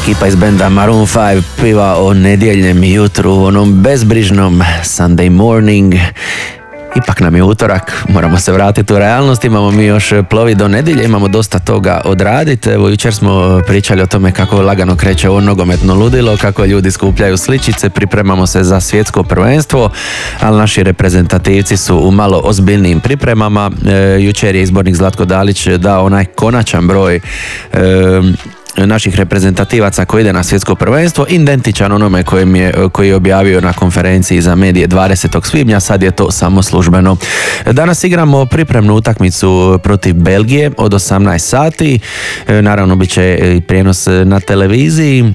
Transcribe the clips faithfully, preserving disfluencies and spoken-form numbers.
Ekipa iz benda Maroon five piva o nedjeljnem jutru, onom bezbrižnom Sunday morning. Ipak nam je utorak, moramo se vratiti u realnost, imamo mi još plovi do nedjelje, imamo dosta toga odraditi. Evo, jučer smo pričali o tome kako lagano kreće ovo nogometno ludilo, kako ljudi skupljaju sličice, pripremamo se za svjetsko prvenstvo, ali naši reprezentativci su u malo ozbiljnijim pripremama. E, jučer je izbornik Zlatko Dalić dao onaj konačan broj e, naših reprezentativaca koji ide na svjetsko prvenstvo, identičan onome kojem je, koji je objavio na konferenciji za medije dvadesetog svibnja, sad je to samo službeno. Danas igramo pripremnu utakmicu protiv Belgije od osamnaest sati, naravno bit će i prijenos na televiziji.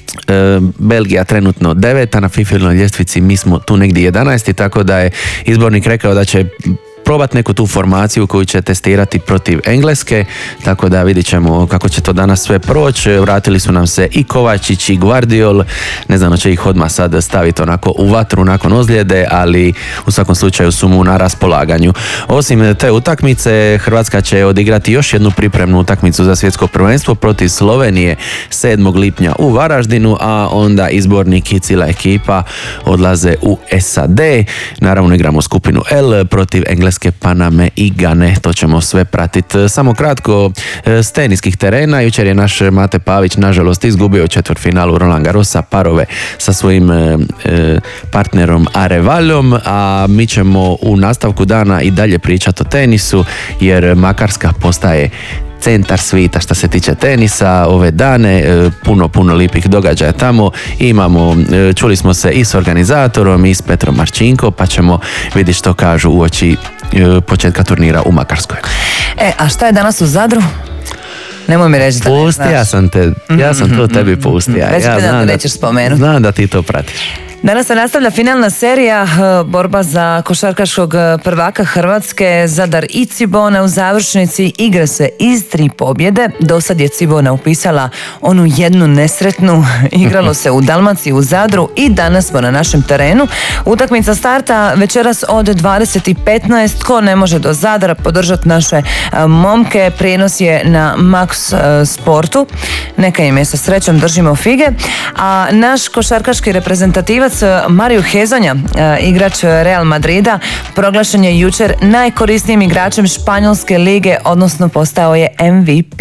Belgija trenutno deveta na FIFA-inoj ljestvici, mi smo tu negdje jedanaesti, tako da je izbornik rekao da će probati neku tu formaciju koju će testirati protiv Engleske, tako da vidit ćemo kako će to danas sve proći. Vratili su nam se i Kovačić i Guardiol, ne znam će ih odmah sad staviti onako u vatru nakon ozljede, ali u svakom slučaju su mu na raspolaganju. Osim te utakmice, Hrvatska će odigrati još jednu pripremnu utakmicu za svjetsko prvenstvo protiv Slovenije sedmog lipnja u Varaždinu, a onda izbornik i cijela ekipa odlaze u S A D. Naravno igramo skupinu L protiv Engleske, Paname i Gane, to ćemo sve pratiti. Samo kratko s teniskih terena, jučer je naš Mate Pavić nažalost izgubio četvrtfinalu Roland Garrosa parove sa svojim e, partnerom Arevaljom, a mi ćemo u nastavku dana i dalje pričati o tenisu, jer Makarska postaje centar svita što se tiče tenisa ove dane, puno, puno lipih događaja tamo. Imamo, čuli smo se i s organizatorom i s Petrom Marčinko, pa ćemo vidjeti što kažu uoči početka turnira u Makarskoj. E, a šta je danas u Zadru? Nemoj mi reći da ne pusti, znaš. ja sam te, ja sam to tebi pustija. Već ja mi da znam te nećeš spomenuti. Znam da ti to pratiš. Danas se nastavlja finalna serija, borba za košarkaškog prvaka Hrvatske. Zadar i Cibona u završnici igre se iz tri pobjede. Do sad je Cibona upisala onu jednu nesretnu. Igralo se u Dalmaciji, u Zadru, i danas smo na našem terenu. Utakmica starta večeras od dvadeset i petnaest. Ko ne može do Zadra podržati naše momke, prijenos je na Max Sportu. Neka im je sa srećom, držimo fige. A naš košarkaški reprezentativac Mario Hezonja, igrač Real Madrida, proglašen je jučer najkorisnijim igračem Španjolske lige, odnosno postao je M V P.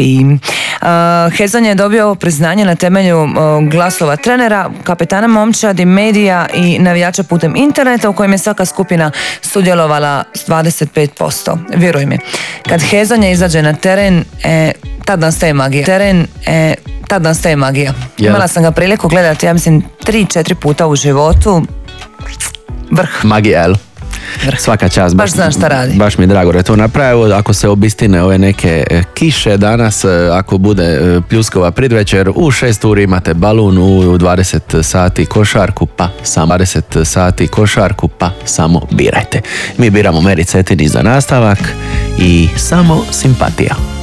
Hezonja je dobio ovo priznanje na temelju glasova trenera, kapetana momčadi, medija i navijača putem interneta, u kojem je svaka skupina sudjelovala s dvadeset pet posto. Vjeruj mi, kad Hezonja izađe na teren, e, tad nastaje magija. Teren, e, tad nastaje magija. Jel? Imala sam ga priliku gledati, ja mislim, tri, četiri puta u životu. Vrh. Magija, jel? Vrh. Svaka čast. Baš znaš šta radi. Baš mi je drago da je to napravio. Ako se obistine ove neke kiše danas, ako bude pljuskova predvečer, u šest uri imate balun, u dvadeset sati košarku, pa samo dvadeset sati košarku, pa samo birajte. Mi biramo Meri Cetini za nastavak i samo simpatija.